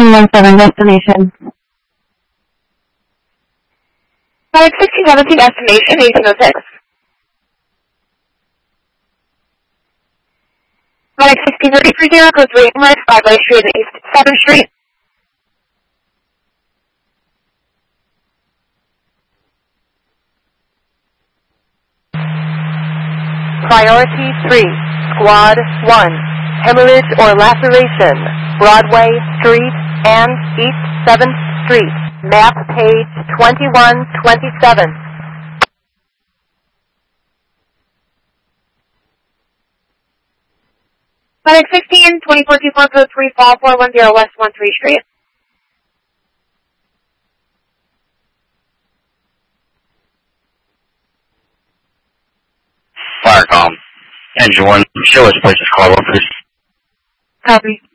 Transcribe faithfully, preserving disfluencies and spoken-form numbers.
sixteen one seven, destination. Product sixteen seventeen, destination, eighteen oh six. Product sixteen thirty three zero, goes waiting right, five Lake Street and East seventh Street. Priority three, Squad one, hemorrhage or laceration, Broadway Street and East seventh Street, map page twenty-one twenty-seven. Product sixteen twenty-four two four, code three, fall four one zero West one three Street. Firecom. Engine one, show us places call over. Copy.